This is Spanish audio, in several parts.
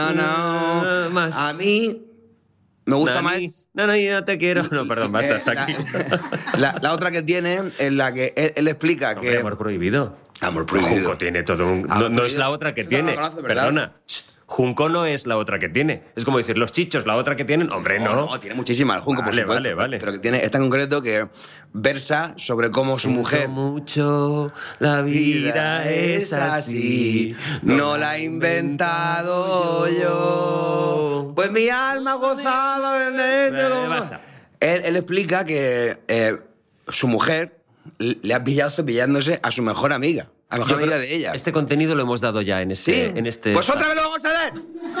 No, Más. a mí me gusta más... No, yo te quiero. No, perdón, basta, hasta aquí. La otra que tiene, en la que él explica Hombre, que... amor prohibido. Amor prohibido. Junco tiene todo un... No es la otra que Esto no tiene. lo conoces, ¿verdad? Perdona. Junco no es la otra que tiene. Es como decir, los chichos, la otra que tienen. Hombre, no. No, tiene muchísimas, el Junco, por Vale, supuesto. vale. Pero que tiene esta en concreto que versa sobre cómo su mujer... Mucho, la vida es así. No la he inventado yo. Pues mi alma gozaba de... Basta. Él explica que su mujer le ha pillado cepillándose a su mejor amiga. A la mejor amiga de ella. Este contenido lo hemos dado ya en este... ¿Sí? Pues otra vez lo vamos a ver.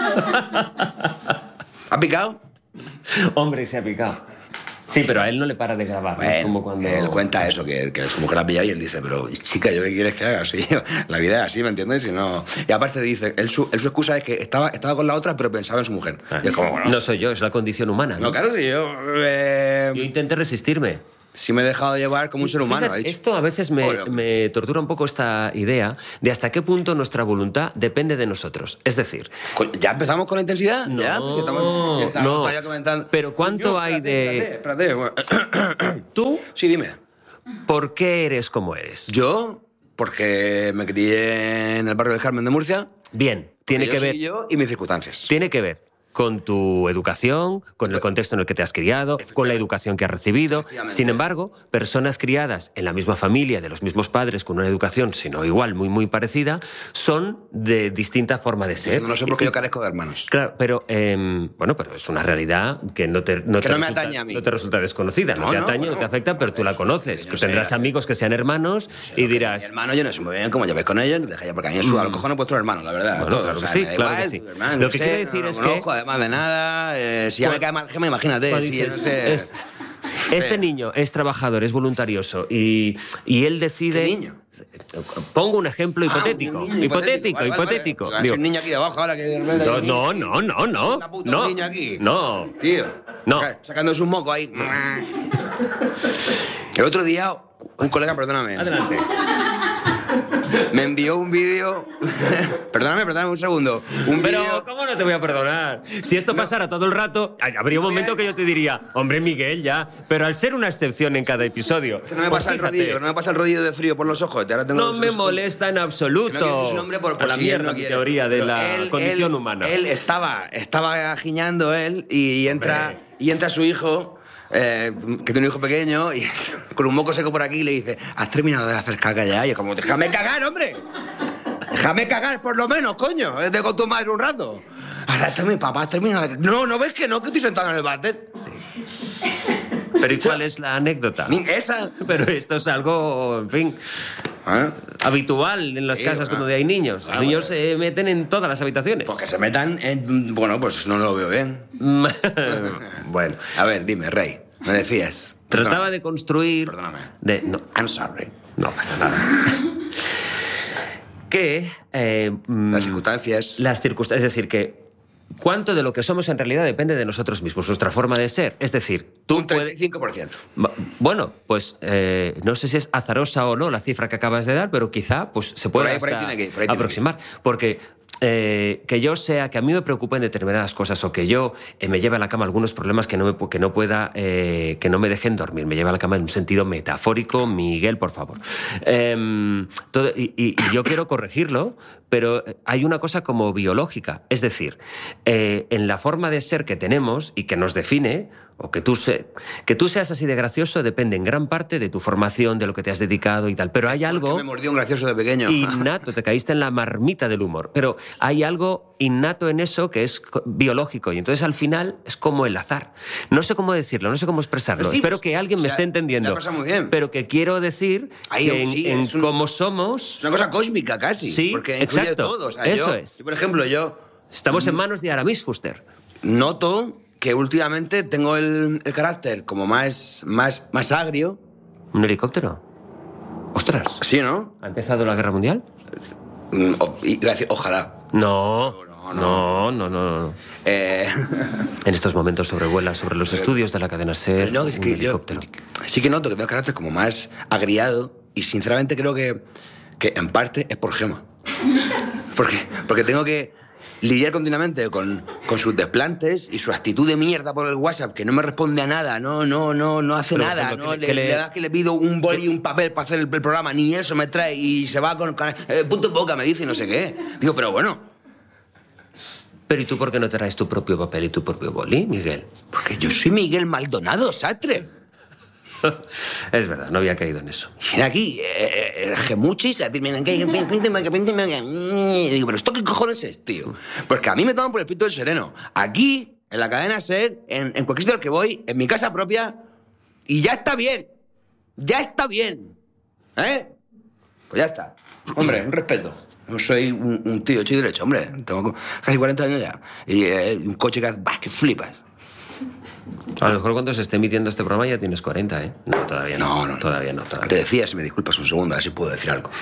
¿Ha picado? Hombre, se ha picado. Sí, pero a él no le para de grabar. ¿no? Es como cuando... Él cuenta eso, que su mujer la ha pillado y él dice, pero chica, ¿yo qué quieres que haga? Sí, la vida es así, ¿me entiendes? Y, no... y aparte dice, su excusa es que estaba con la otra, pero pensaba en su mujer. Y es como, bueno, no soy yo, es la condición humana. no, claro, sí, yo Intenté resistirme. sí me he dejado llevar como un ser humano. Fíjate, ha dicho. esto a veces me tortura un poco esta idea de hasta qué punto nuestra voluntad depende de nosotros. Es decir... ¿Ya empezamos con la intensidad? No, ¿Ya? Pues estamos todavía comentando. Pero ¿cuánto hay de...? Espérate. Bueno. ¿Tú Sí, dime. por qué eres como eres? Yo, porque me crié en el barrio del Carmen de Murcia. Bien, tiene Yo que soy ver... yo y mis circunstancias. Tiene que ver con tu educación, con el contexto en el que te has criado, con la educación que has recibido. Sin embargo, personas criadas en la misma familia, de los mismos padres, con una educación, si no igual, muy, muy parecida, son de distinta forma de ser. No sé por qué yo carezco de hermanos. Claro, pero bueno, pero es una realidad que no te me resulta, atañe a mí. no te resulta desconocida, no te atañe, bueno, no te afecta, pero tú la conoces. yo Que sé, tendrás amigos que sean hermanos y Mi dirás... hermano, yo no sé muy bien cómo lleváis con ellos, deja ya, porque a mí me suda los cojones vuestros hermanos, la verdad. Bueno, todo, claro o que sea, sí, me da claro que igual, sí. tu hermano, Lo yo que sé, quiero decir no es lo conozco, además de nada, si ya me cae mal Gema, imagínate. Cuando Si yo no dices, sé... este niño es trabajador, es voluntarioso y él decide... ¿Qué niño? Pongo un ejemplo hipotético. Un niño Hipotético. Vale. Digo, Hay un niño aquí debajo ahora que... no. Una puta, No. un niño aquí. No. Tío. No. Sacándose un moco ahí. El otro día, un colega, perdóname, Adelante. me envió un vídeo... Perdóname un segundo. Un Pero, vídeo... ¿cómo no te voy a perdonar? Si esto pasara todo el rato, habría un momento que yo te diría, hombre, Miguel, ya. Pero al ser una excepción en cada episodio... Que no me pues pasa el fíjate, rodillo, no me pasa el rodillo de frío por los ojos. Ahora tengo no me molesta en absoluto. Que no quiero decir su nombre por la si él mierda no mi quiere. teoría de Pero la condición humana. Él estaba giñando él y entra su hijo, que tiene un hijo pequeño, y con un moco seco por aquí y le dice, ¿has terminado de hacer caca ya? Y yo como, déjame cagar, hombre. Déjame cagar por lo menos, coño. Vete con tu madre un rato. Ahora está mi papá, has terminado de... No ves que no, que estoy sentado en el váter. Pero ¿y cuál es la anécdota? Esa. Pero esto es algo, en fin, habitual en las Sí, casas bueno. cuando hay niños. Los niños se meten en todas las habitaciones. Pues que se metan en... Bueno, pues no lo veo bien. Bueno, A ver, dime, Rey, me decías. trataba de construir... Perdóname. No, I'm sorry. no pasa nada. Que... Las circunstancias... Es decir, que cuánto de lo que somos en realidad depende de nosotros mismos, nuestra forma de ser. Es decir, tú Un puedes... 35%. Bueno, pues no sé si es azarosa o no la cifra que acabas de dar, pero quizá pues, se puede Por ahí tiene que ir, por ahí tiene aproximar. Porque que yo sea, que a mí me preocupen determinadas cosas o que yo me lleve a la cama algunos problemas que no me dejen dormir. Me lleve a la cama en un sentido metafórico, Miguel, por favor. Y yo quiero corregirlo, pero hay una cosa como biológica. Es decir, en la forma de ser que tenemos y que nos define, o que tú seas así de gracioso depende en gran parte de tu formación, de lo que te has dedicado y tal. Pero hay algo... Me mordió un gracioso de pequeño. Innato, te caíste en la marmita del humor. Pero hay algo innato en eso que es biológico y entonces al final es como el azar. No sé cómo decirlo, no sé cómo expresarlo. Sí, Espero que alguien me esté entendiendo. se la pasa muy bien. Pero que quiero decir que en cómo somos... Es una cosa cósmica casi. Sí, porque incluye exacto. todo. O sea, Eso es. Por ejemplo, yo Estamos en manos de Aramis Fuster. noto que últimamente tengo el carácter como más agrio. ¿Un helicóptero? ¡Ostras! Sí, ¿no? ¿Ha empezado la guerra mundial? Y iba a decir, ojalá. No. No. En estos momentos sobrevuela sobre los estudios de la cadena SER No, es un que yo helicóptero. sí que noto que tengo carácter como más agriado y sinceramente creo que en parte es por Gema. Porque tengo que lidiar continuamente con sus desplantes y su actitud de mierda por el WhatsApp, que no me responde a nada, no hace Pero, nada, ejemplo, no le das que le pido un boli y un papel para hacer el programa, ni eso me trae y se va con punto en boca, me dice y no sé qué. Digo, pero bueno. Pero ¿y tú por qué no traes tu propio papel y tu propio boli, Miguel? Porque yo soy Miguel Maldonado, sastre. Es verdad, no había caído en eso. Viene aquí, gemuchis, a decirme, digo, pero ¿esto qué cojones es, tío? Porque a mí me toman por el espíritu del sereno. Aquí, en la cadena SER, en cualquier sitio al que voy, en mi casa propia, y ya está bien. Ya está bien. ¿Eh? Pues ya está. Hombre, un respeto. No soy un tío hecho y derecho, hombre. Tengo casi 40 años ya. Y un coche que flipas. A lo mejor cuando se esté emitiendo este programa ya tienes 40, ¿eh? No, todavía no. No. Todavía no. Te decía, si me disculpas un segundo, a ver si puedo decir algo.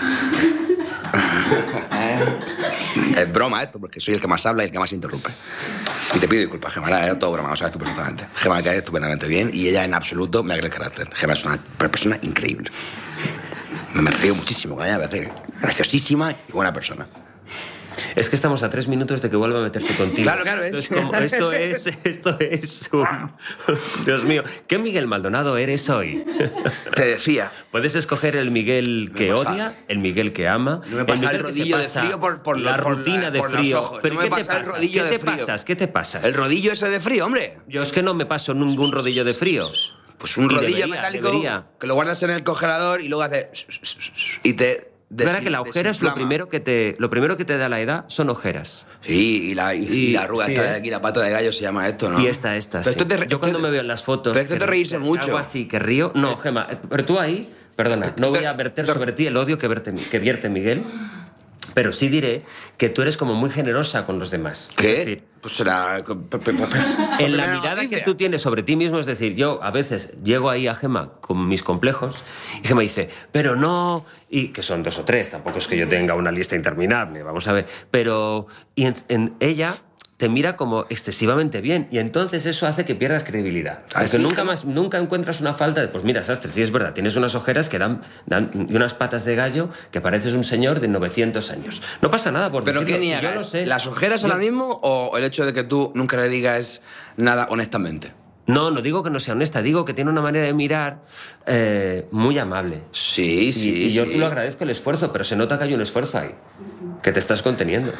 Es broma esto, porque soy el que más habla y el que más interrumpe. Y te pido disculpas, Gemma, era todo broma, lo sabes tú perfectamente. Gemma me cae estupendamente bien y ella en absoluto me agrega el carácter. Gemma es una persona increíble. Me río muchísimo con ella, me parece graciosísima y buena persona. Es que estamos a 3 minutos de que vuelva a meterse contigo. Claro, es. Esto es un... Dios mío, ¿qué Miguel Maldonado eres hoy? Te decía. Puedes escoger el Miguel que odia, el Miguel que ama. No me pasa el Miguel que rodillo se de pasa frío por la rutina de por frío. los ojos. ¿Pero No qué me te pasa el pasa? rodillo ¿Qué de te frío. pasas? ¿Qué te pasas? El rodillo ese de frío, hombre. Yo es que no me paso ningún rodillo de frío. Pues un rodillo metálico que lo guardas en el congelador y luego hace... Y te... Es verdad que la ojera es lo primero que te da la edad, son ojeras. Sí, y la arruga sí, esta de aquí, la pata de gallo se llama esto, ¿no? Y esta, pero sí. Yo cuando me veo en las fotos... Pero esto te reírse mucho. Algo así, que río... No, Gemma, pero tú ahí... Perdona, no voy a verter sobre ti el odio que vierte Miguel, pero sí diré que tú eres como muy generosa con los demás. ¿Qué? Es decir, pues será... en la mirada que tú tienes sobre ti mismo, es decir, yo a veces llego ahí a Gemma con mis complejos y Gemma dice, pero no... Y que son 2 o 3, tampoco es que yo tenga una lista interminable, vamos a ver. Pero y en ella te mira como excesivamente bien y entonces eso hace que pierdas credibilidad. Porque ¿sí? nunca encuentras una falta de... Pues mira, sastre, sí es verdad, tienes unas ojeras que dan y unas patas de gallo que pareces un señor de 900 años. No pasa nada por ¿Pero decirlo, qué si yo lo niegas? sé. ¿Las ojeras ahora mismo o el hecho de que tú nunca le digas nada honestamente? No digo que no sea honesta, digo que tiene una manera de mirar muy amable. Sí. Y yo te lo agradezco el esfuerzo, pero se nota que hay un esfuerzo ahí, que te estás conteniendo.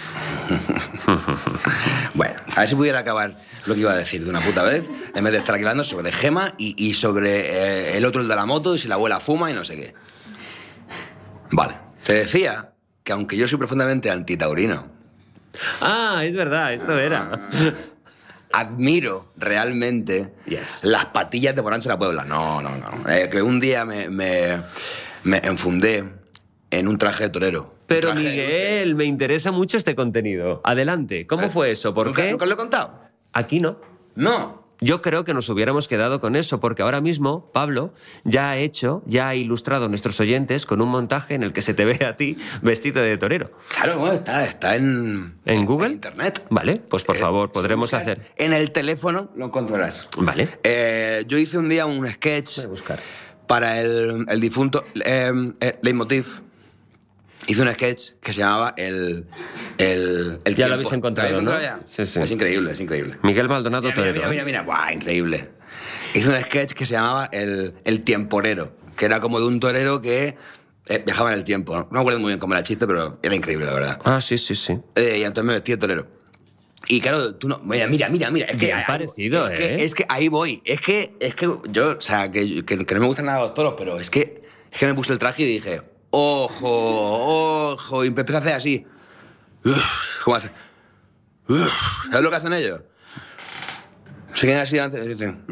Bueno, a ver si pudiera acabar lo que iba a decir de una puta vez, en vez de estar hablando sobre Gemma y sobre el otro, el de la moto, y si la abuela fuma y no sé qué. Vale, te decía que aunque yo soy profundamente antitaurino... Ah, es verdad, esto era... admiro realmente las patillas de Morancho de la Puebla. No. Que un día me enfundé en un traje de torero. Pero Miguel, me interesa mucho este contenido. Adelante, ¿cómo fue eso? ¿Por qué? ¿Nunca lo he contado? Aquí no. No. Yo creo que nos hubiéramos quedado con eso, porque ahora mismo Pablo ya ha ilustrado a nuestros oyentes con un montaje en el que se te ve a ti vestido de torero. Claro, bueno, está en Google. En internet. Vale, pues por favor, podremos hacer... En el teléfono lo encontrarás. Vale. Yo hice un día un sketch Voy a buscar. para el difunto Leitmotiv. Hice un sketch que se llamaba el Ya lo habéis encontrado, ¿no? Ya? Sí. Es increíble. Miguel Maldonado Torero. Mira. ¡Buah, increíble! Hice un sketch que se llamaba el tiemporero, que era como de un torero que viajaba en el tiempo. No me acuerdo muy bien cómo era el chiste, pero era increíble, la verdad. Ah, sí. Y entonces me vestí de torero. Y claro, tú no... Mira. Es que bien parecido, es que ahí voy. Es que yo... O sea, que no me gustan nada los toros, pero es que me puse el traje y dije... Ojo, y empecé a hacer así. ¿Cómo hace? ¿Sabes lo que hacen ellos? Se quedan así antes y dicen...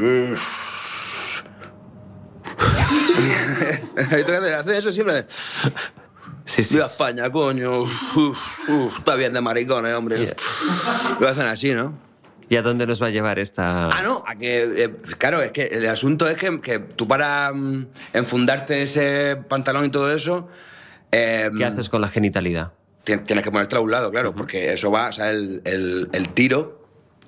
Hacen eso siempre. Sí. Viva España, coño. Está bien de maricones, hombre. Yeah. Lo hacen así, ¿no? ¿Y a dónde nos va a llevar esta...? No, a que... claro, es que el asunto es que tú para enfundarte ese pantalón y todo eso... ¿Qué haces con la genitalidad? Tienes que ponerte a un lado, claro, porque eso va... O sea, el tiro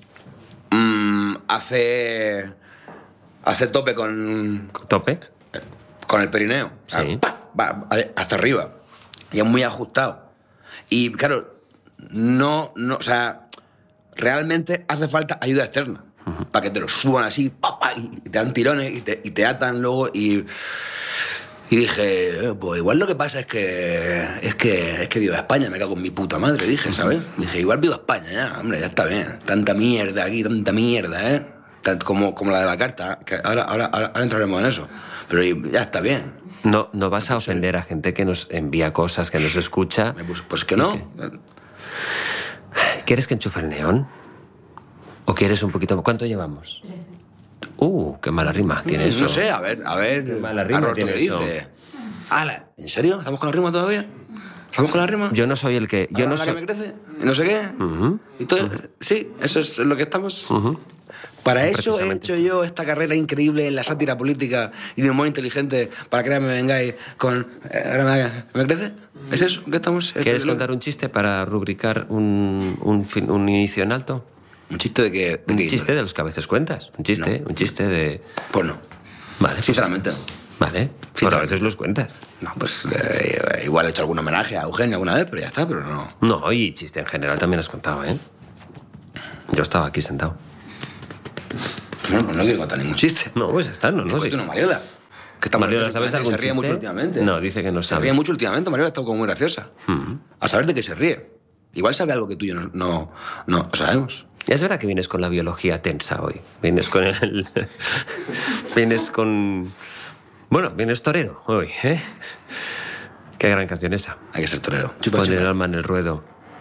hace tope con... ¿Tope? Con el perineo. O sea, Sí. ¡paf! Va hasta arriba. Y es muy ajustado. Y, claro, o sea, realmente hace falta ayuda externa. Para que te lo suban así, y te dan tirones y te atan luego y dije, pues igual lo que pasa es que viva España, me cago en mi puta madre, dije, ¿sabes? Dije, igual viva España, ya, hombre, ya está bien. Tanta mierda aquí, tanta mierda, ¿eh? Como la de la carta, que ahora entraremos en eso. Pero ya está bien. No vas a ofender a gente que nos envía cosas, que nos escucha. Pues que no. ¿Quieres que enchufe el neón? ¿O quieres un poquito? ¿Cuánto llevamos? 13. Qué mala rima tiene eso. No sé, a ver. Qué mala rima tiene ¿qué dice? ¡Hala! ¿En serio? ¿Estamos con la rima todavía? ¿Estamos con la rima? Yo no soy el que... Yo no la soy... que me crece? ¿Y no sé qué? ¿Y todo? Sí, eso es lo que estamos... Para eso he hecho yo esta carrera increíble en la sátira política y de humor inteligente, para que ahora me vengáis con... ¿Ahora me crece? ¿Es eso que estamos...? ¿Quieres contar un chiste para rubricar un inicio en alto? ¿Un chiste de qué? Un chiste de los que a veces cuentas. Un chiste de... Pues no. Vale. Sinceramente no. Vale. Pues a veces los cuentas. No, pues igual he hecho algún homenaje a Eugenio alguna vez, pero ya está, pero no. No, y chiste en general también has contado, ¿eh? Yo estaba aquí sentado. Bueno, pues no quiero contar ningún chiste. No, pues está, no sé. Cuento una Mariola. Mariola, ¿sabes algún chiste? Se ríe mucho últimamente. No, dice que no sabe. Se ríe mucho últimamente, Mariola está como muy graciosa. A saber de qué se ríe. Igual sabe algo que tú y yo no sabemos. Es verdad que vienes con la biología tensa hoy. Vienes con el... vienes con... Bueno, vienes torero hoy, ¿eh? Qué gran canción esa. Hay que ser torero. Pon el alma en el ruedo.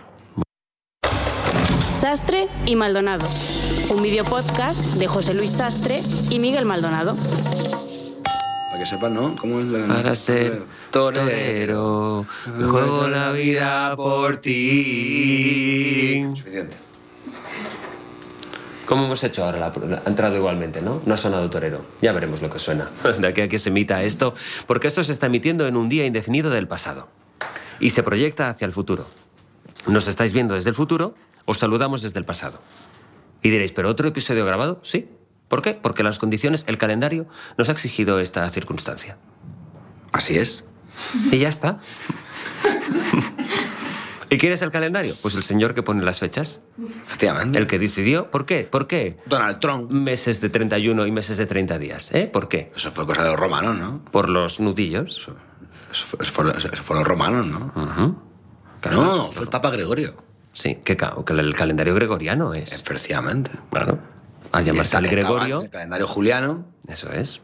Sastre y Maldonado. Un videopodcast de José Luis Sastre y Miguel Maldonado. Para que sepan, ¿no? ¿Cómo es la... Para ser torero, me juego la vida por ti. Suficiente. ¿Cómo hemos hecho ahora? Ha entrado igualmente, ¿no? No ha sonado torero. Ya veremos lo que suena. De aquí a que se emita esto, porque esto se está emitiendo en un día indefinido del pasado. Y se proyecta hacia el futuro. Nos estáis viendo desde el futuro, os saludamos desde el pasado. Y diréis, ¿pero otro episodio grabado? Sí. ¿Por qué? Porque las condiciones, el calendario, nos ha exigido esta circunstancia. Así es. Y ya está. ¿Y quién es el calendario? Pues el señor que pone las fechas. Efectivamente. El que decidió. ¿Por qué? ¿Por qué? Donald Trump. Meses de 31 y meses de 30 días. ¿Eh? ¿Por qué? Eso fue cosa de los romanos, ¿no? Por los nudillos. Eso fueron los romanos, ¿no? Claro. No, fue el Papa Gregorio. Sí, que el calendario gregoriano es. Efectivamente. Claro. Al llamarse al Gregorio. El calendario juliano. Eso es.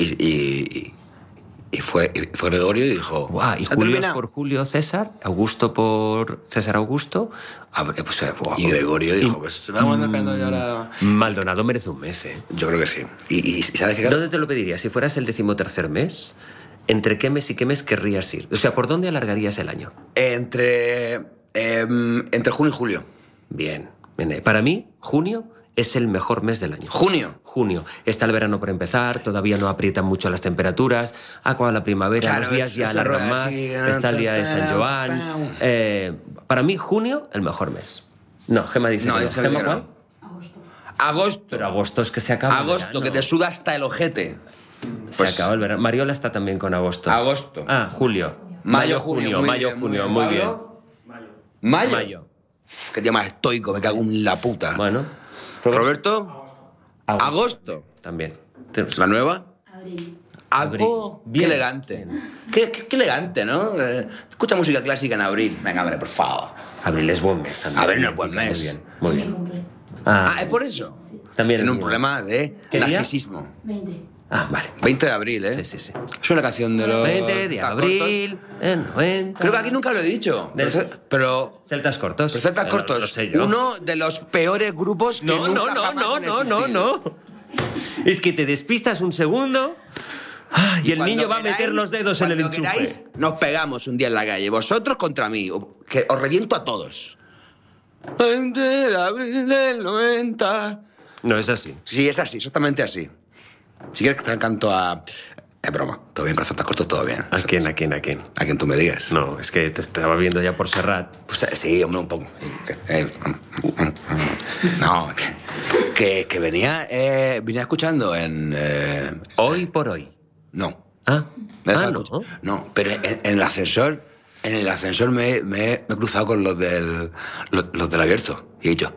Y fue Gregorio y dijo... Guau, y Julio es por Julio César, Augusto por César Augusto. Y Gregorio dijo, pues vamos a andar calendario ahora... Maldonado merece un mes, ¿eh? Yo creo que sí. ¿Y sabes qué? ¿Dónde te lo pedirías? Si fueras el 13º mes, ¿entre qué mes y qué mes querrías ir? O sea, ¿por dónde alargarías el año? Entre junio y julio. Bien. Para mí, junio es el mejor mes del año. ¿Junio? Junio. Está el verano por empezar, todavía no aprietan mucho las temperaturas, acaba la primavera, claro, los días ya alargan más, está el día de San Joan. Para mí, junio, el mejor mes. No, Gemma dice que no. ¿Gemma cuál? Agosto. Pero agosto es que se acaba Agosto, el verano. que te suda hasta el ojete. Se acaba el verano. Mariola está también con agosto. Agosto. Ah, julio. Mayo, junio, muy bien. Mayo. Qué tío más estoico, me cago en la puta. Bueno. Roberto. Agosto. También. ¿La nueva? Abril. Oh, qué elegante. Qué elegante, ¿no? Escucha música clásica en abril. Venga, hombre, por favor. Abril es buen mes también. Abril no es buen mes. Muy bien, muy bien. Mi cumple. ¿Es por eso? Sí. También Tiene es un mío. problema de ¿Qué día? narcisismo. 20. Ah, vale. 20 de abril, ¿eh? Sí. Es una canción de los... 20 de Celtas abril, en 90. Creo que aquí nunca lo he dicho. Pero Celtas cortos. Celtas Lo cortos, sé yo. uno de los peores grupos que nunca jamás han existido. No. Es que te despistas un segundo y el Cuando niño va a queráis, meter los dedos en el cuando enchufe. queráis, nos pegamos un día en la calle, vosotros contra mí, que os reviento a todos. 20 de abril del 90. No es así. Sí, es así, exactamente así. Si quieres que te canto a... Es broma, todo bien, con Celtas cortos, todo bien. ¿A quién? A quien tú me digas. No, es que te estaba viendo ya por Serrat. Pues sí, hombre, un poco. No, que venía escuchando en... Hoy por hoy. No. Ah, Me estaba no. escuchando. No, pero en el ascensor en el ascensor me he cruzado con los del abierto y he dicho...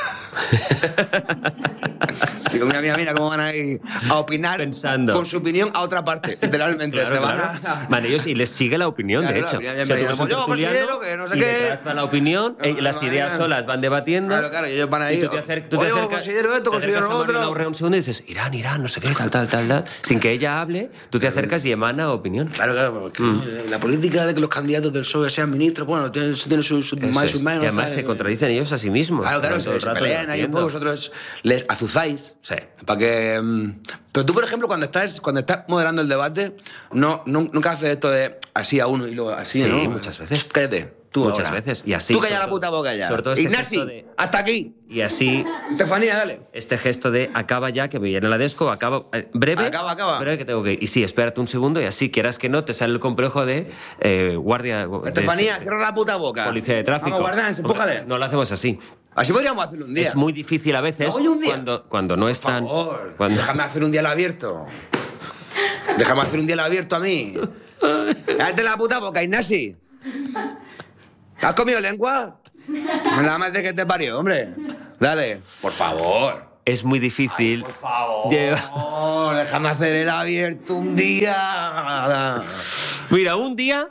Digo, mira, cómo van a ir a opinar pensando con su opinión a otra parte, literalmente. Claro, se van claro. Vale, ellos y les sigue la opinión, Claro, de hecho. claro, O sea, tú yo ves un tertuliano considero que no sé y qué. detrás va la opinión, las ideas solas van debatiendo. Claro, y ellos van ahí. Y tú te acercas, Oye, considero esto, considero lo otro. Un segundo y dices, Irán, no sé qué, tal. Sin que ella hable, tú te acercas y emana opinión. Claro, porque la política de que los candidatos del PSOE sean ministros, bueno, tiene sus más y sus menos. Y además se contradicen ellos a sí mismos. Claro, Todo el se rato pelean ahí un poco, vosotros les azuzáis. Sí. Para que... Pero tú, por ejemplo, cuando estás moderando el debate, nunca haces esto de así a uno y luego así, Sí, ¿no? muchas veces. Cállate. Tú Muchas ahora. veces. Y así. Tú calla sobre la puta boca ya. Sobre todo este Ignasi, gesto de... hasta aquí. Y así... Estefanía, dale. Este gesto de acaba ya, que me viene la desco, acaba... breve. Acaba. Breve que tengo que ir. Y sí, espérate un segundo y así, quieras que no, te sale el complejo de guardia... Estefanía, cierra la puta boca. Policía de tráfico. Vamos, guardián, empújale. No lo hacemos así. Así podríamos hacerlo un día. Es muy difícil a veces Oye, un día. cuando no están... Por favor, cuando... déjame hacer un día al abierto. Déjame hacer un día al abierto a mí. Cállate la puta boca, Ignasi. ¿Has comido lengua? Nada más de que te parió, hombre. Dale. Por favor. Es muy difícil... Por favor. Déjame hacer el abierto un día. Mira, un día...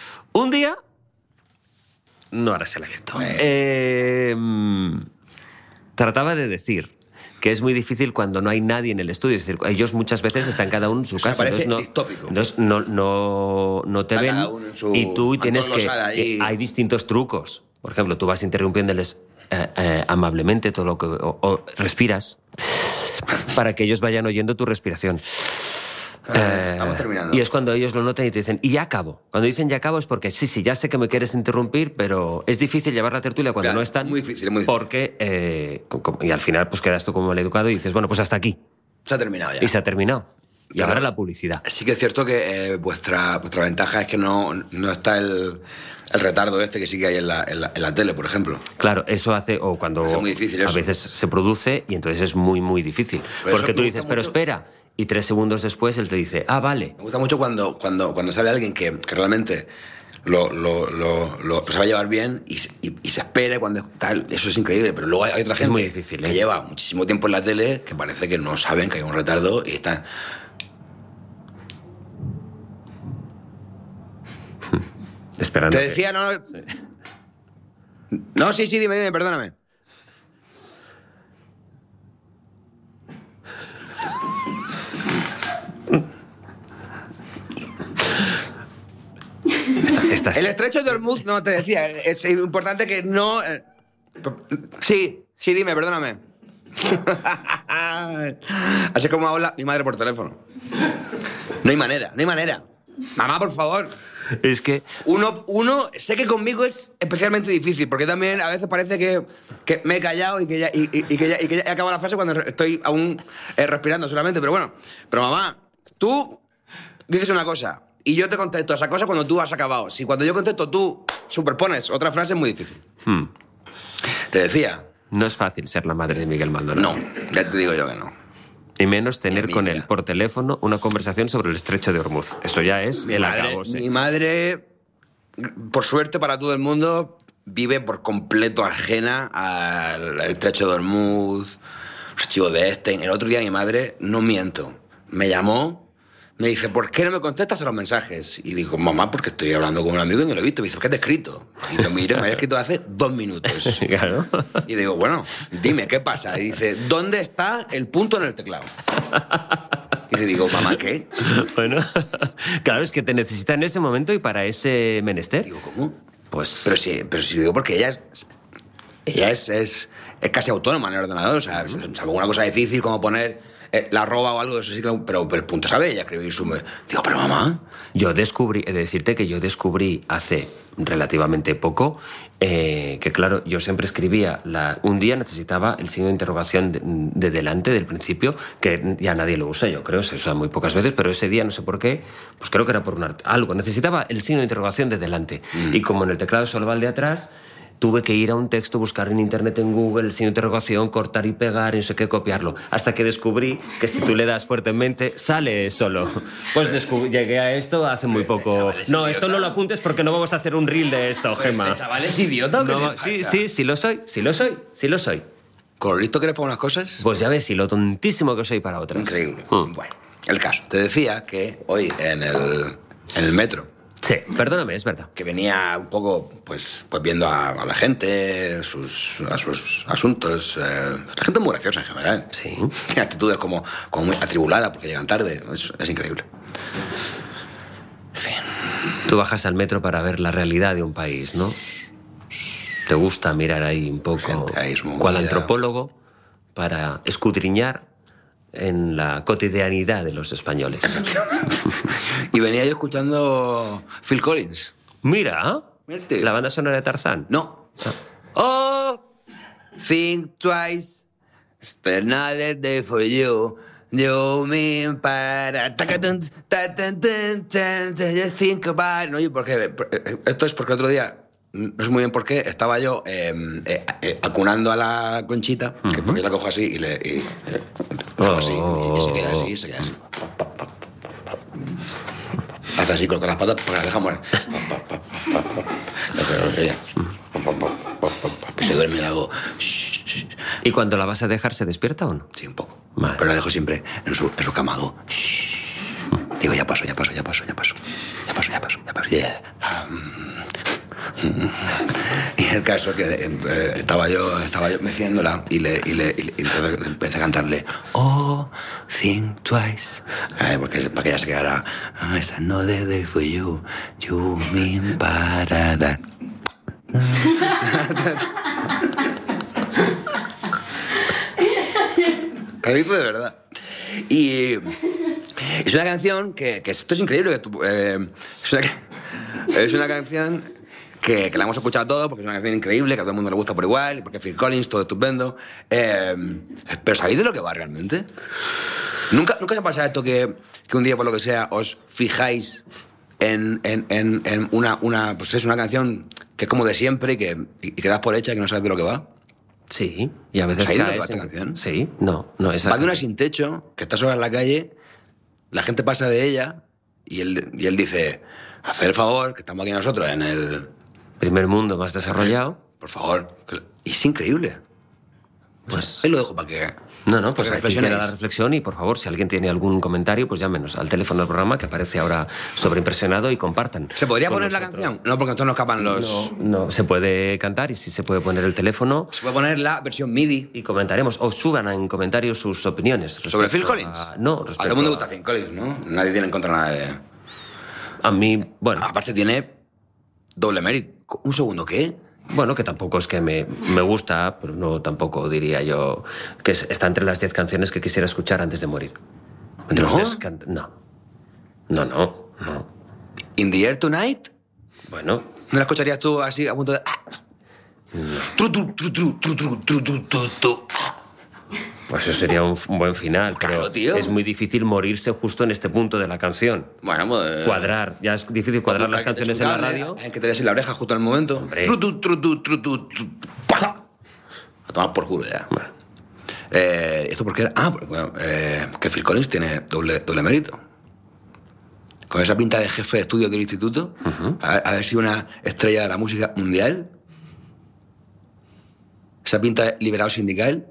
No harás el abierto. Trataba de decir que es muy difícil cuando no hay nadie en el estudio. Es decir, ellos muchas veces están cada uno en su casa. Parece Entonces distópico. Entonces no te Está ven cada uno en su y tú tienes que... antolosada ahí. Hay distintos trucos. Por ejemplo, tú vas interrumpiéndoles amablemente todo lo que... o respiras para que ellos vayan oyendo tu respiración. Vamos terminando. Y es cuando ellos lo notan y te dicen, y ya acabo. Cuando dicen ya acabo es porque sí, ya sé que me quieres interrumpir, pero es difícil llevar la tertulia cuando Claro, no están. muy difícil. Porque, y al final pues quedas tú como el educado y dices, bueno, pues hasta aquí. Se ha terminado ya. Y se ha terminado. Y Claro. ahora la publicidad. Sí que es cierto que vuestra ventaja es que no está el retardo este que sí que hay en la tele, por ejemplo. Claro, eso hace, o cuando Es muy difícil a eso. veces se produce y entonces es muy, muy difícil. Por eso Porque tú me dices, gusta pero mucho- espera, y 3 segundos después él te dice, vale. Me gusta mucho cuando sale alguien que realmente lo sabe llevar bien y se espera cuando tal. Eso es increíble, pero luego hay otra gente muy difícil, que ¿eh? lleva muchísimo tiempo en la tele que parece que no saben que hay un retardo y están... Esperando. Te decía, no... No, sí, dime, perdóname. El estrecho de Hormuz, no, te decía, es importante que no... Sí, dime, perdóname. Así es como habla mi madre por teléfono. No hay manera. Mamá, por favor. Es que... Uno, sé que conmigo es especialmente difícil, porque también a veces parece que me he callado y que ya he acabado la frase cuando estoy aún respirando solamente. Pero bueno, mamá, tú dices una cosa y yo te contesto esa cosa cuando tú has acabado. Si cuando yo contesto tú superpones otra frase es muy difícil. Te decía. No es fácil ser la madre de Miguel Maldonado. No, ya te digo yo que no. Y menos tener con Mira. él por teléfono una conversación sobre el estrecho de Hormuz. Eso ya es el acabose. Mi madre, por suerte para todo el mundo, vive por completo ajena al estrecho de Hormuz, los archivos de Epstein. El otro día mi madre, no miento, me llamó, me dice, ¿por qué no me contestas a los mensajes? Y digo, mamá, porque estoy hablando con un amigo y no lo he visto. Me dice, ¿qué te he escrito? Y lo miro, me había escrito hace 2 minutos. Claro. Y digo, bueno, dime, ¿qué pasa? Y dice, ¿dónde está el punto en el teclado? Y le digo, mamá, ¿qué? Bueno, claro, es que te necesita en ese momento y para ese menester. Digo, ¿cómo? Pues... Pero sí lo digo porque ella es casi autónoma en el ordenador. O sea, salvo una cosa difícil como poner la arroba o algo de eso, sí, pero el punto sabe ella escribir su... Digo, pero mamá... Yo descubrí, he de decirte que yo descubrí hace relativamente poco que, claro, yo siempre escribía... Un día necesitaba el signo de interrogación de delante, del principio, que ya nadie lo usa, yo creo, se usa muy pocas veces, pero ese día, no sé por qué, pues creo que era por algo. Necesitaba el signo de interrogación de delante. Y como en el teclado solo va el de atrás... tuve que ir a un texto, buscar en internet, en Google, el signo de interrogación, cortar y pegar, y no sé qué, copiarlo. Hasta que descubrí que si tú le das fuertemente, sale solo. Pues llegué a esto hace muy poco. No, esto no lo apuntes porque no vamos a hacer un reel de esto, Gemma. ¿Este chaval es idiota o qué le pasa? Sí lo soy. ¿Con lo listo que eres para unas cosas? Pues ya ves, y lo tontísimo que soy para otras. Increíble. Bueno, el caso. Te decía que hoy en el metro, Sí, perdóname, es verdad. que venía un poco pues viendo a la gente, a sus asuntos. La gente es muy graciosa en general. Sí. Tiene actitudes como muy atribulada porque llegan tarde. Es increíble. En fin. Tú bajas al metro para ver la realidad de un país, ¿no? Te gusta mirar ahí un poco, Gente ahí es muy cual movida. antropólogo, para escudriñar en la cotidianidad de los españoles. Y venía yo escuchando Phil Collins. Mira, Mira, tío. la banda sonora de Tarzán. No. Oh, think twice. Spend another day for you. You mean para. Just think about it. No, porque esto es porque el otro día, no sé muy bien por qué, estaba yo acunando a la Conchita, que porque yo la cojo así y le cojo así, y se queda así, se queda así. Hace así con las patas porque la deja morir. Que se duerme y hago. ¿Y cuando la vas a dejar, se despierta o no? Sí, un poco. Vale. Pero la dejo siempre en su cama. Hago. Digo, ya paso. Y el caso es que estaba yo meciéndola y le empecé a cantarle Oh, think twice, para que ella se quedara It's another day for you, you mean para that. Lo hizo de verdad. Y es una canción que esto es increíble. Es una canción que la hemos escuchado todos porque es una canción increíble, que a todo el mundo le gusta por igual, y porque Phil Collins, todo estupendo. Pero ¿sabéis de lo que va realmente? ¿Nunca os ha pasado esto que un día, por lo que sea, os fijáis en una pues es una canción que es como de siempre y que das por hecha y que no sabes de lo que va? Sí, y a veces ¿Sabéis de lo que caes va esta en- canción? Sí, no, esa... Va de una sin techo, que está sola en la calle, la gente pasa de ella y él dice, haced el favor, que estamos aquí nosotros en el... Primer mundo más desarrollado. Por favor. Y es increíble. Pues Ahí lo dejo para que... no, pues para que aquí queda la reflexionéis. reflexión y por favor, si alguien tiene algún comentario, pues llámenos al teléfono del programa que aparece ahora sobreimpresionado y compartan. ¿Se podría con poner la nosotros. canción? No, porque entonces nos escapan los... No, se puede cantar y sí se puede poner el teléfono Se puede poner la versión MIDI. y comentaremos, o suban en comentarios sus opiniones. ¿Sobre respecto Phil Collins? No, A todo respecto el mundo le gusta Phil Collins, ¿no? Nadie tiene en contra nada de... a mí, bueno, Aparte tiene doble mérito. Un segundo, ¿qué? bueno, que tampoco es que me gusta, pero no tampoco diría yo que está entre las 10 canciones que quisiera escuchar antes de morir. Entre ¿No? las 10 No. In the Air Tonight. Bueno, ¿No la escucharías tú así a punto de... Tru, tru, tru, tru, tru, tru, tru, tru, tru, tru. pues eso sería un buen final, Claro, pero tío. es muy difícil morirse justo en este punto de la canción. Bueno, pues... Cuadrar, ya es difícil cuadrar las canciones en la radio. Hay que te des en la oreja justo en el momento. Hombre. Tru, tru, tru, tru, tru, tru, tru. ¡Pah! A tomar por culo ya. Bueno. ¿Esto por qué era? Porque, bueno, que Phil Collins tiene doble mérito. Con esa pinta de jefe de estudios del instituto, haber sido una estrella de la música mundial, esa pinta de liberado sindical,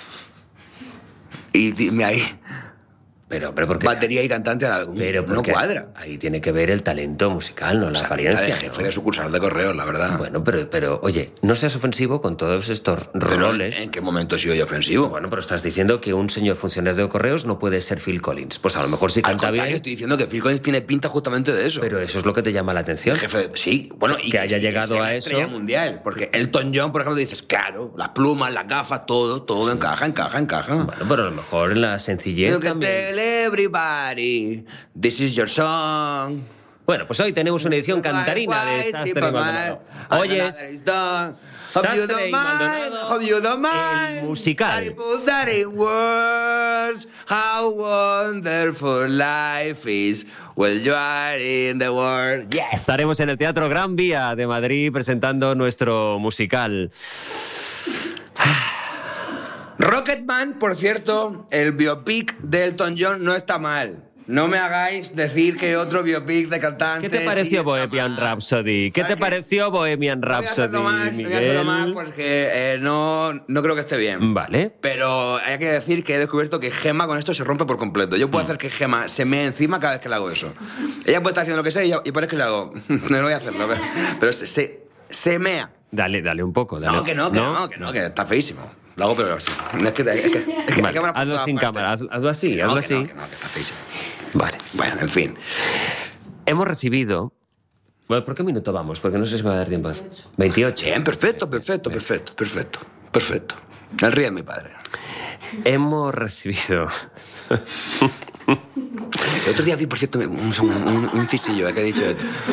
y dime ahí, Pero, hombre, porque... batería y cantante a algún. Pero No porque cuadra. ahí tiene que ver el talento musical, no la Esa pinta de apariencia. jefe ¿no? de sucursal de correos, la verdad. Bueno, pero, oye, no seas ofensivo con todos estos Pero roles. ¿en qué momento he sido yo ofensivo? Bueno, pero estás diciendo que un señor funcionario de correos no puede ser Phil Collins. Pues a lo mejor sí Al canta contrario, bien, estoy diciendo que Phil Collins tiene pinta justamente de eso. pero eso es lo que te llama la atención. Jefe, sí, bueno, y Que haya sí, llegado sea a una eso. estrella mundial, porque Elton John, por ejemplo, dices, claro, las plumas, las gafas, todo encaja. Bueno, pero a lo mejor en la sencillez You can también. tell everybody, this is your song. Bueno, pues hoy tenemos una edición cantarina de Why, Sastre y Superman, Maldonado. another Oyes, is done. Hope you Sastre don't y mind, Maldonado, hope you don't mind. el musical. I put that in words, how wonderful life is when you are in the world. Yes. Estaremos en el Teatro Gran Vía de Madrid presentando nuestro musical. Rocketman, por cierto, el biopic de Elton John no está mal. No me hagáis decir que otro biopic de cantantes... ¿Qué te pareció sí Bohemian Rhapsody? ¿Qué te pareció Bohemian Rhapsody, No voy a hacerlo más Miguel? porque no creo que esté bien. Vale. Pero hay que decir que he descubierto que Gemma con esto se rompe por completo. Yo puedo hacer que Gemma se me encima cada vez que le hago eso. Ella puede estar haciendo lo que sea y por eso que le hago. No voy a hacerlo, pero se mea. Dale un poco. Dale. No, que está feísimo. Lo hago pero así. Es que Vale, cámara por hazlo todas sin partes. cámara, hazlo así, hazlo así. Que está feísimo. Vale. Bueno, en fin. Hemos recibido... Bueno, ¿por qué minuto vamos? Porque no sé si me va a dar tiempo. 28. Bien, perfecto. El río es mi padre. Hemos recibido... El otro día vi, por cierto, un incisillo que he dicho.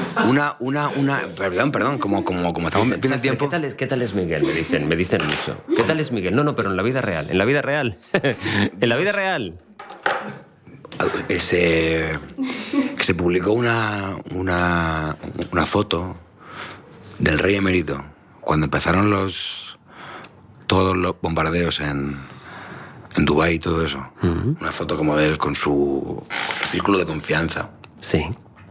Perdón, como estamos viendo el tiempo. ¿Qué tal es Miguel? Me dicen mucho. ¿Qué tal es Miguel? No, pero en la vida real. En la vida real. En la vida real. Que se publicó una foto del rey emérito cuando empezaron todos los bombardeos en Dubái y todo eso. Una foto como de él con su círculo de confianza. Sí.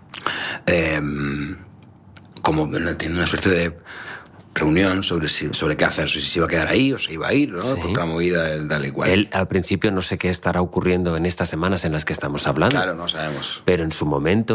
Como tiene una suerte de reunión sobre qué hacer, si se iba a quedar ahí o se iba a ir, ¿no? Sí. Por otra movida del tal y cual. Él, al principio, no sé qué estará ocurriendo en estas semanas en las que estamos hablando. Claro, no sabemos. Pero en su momento